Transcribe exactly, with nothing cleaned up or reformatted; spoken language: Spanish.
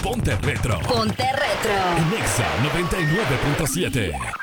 Ponte Retro. Ponte Retro. En Exa noventa y nueve punto siete.